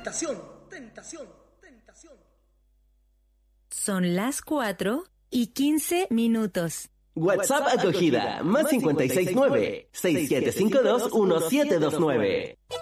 Son las 4:15. WhatsApp acogida, +569 6752 1729.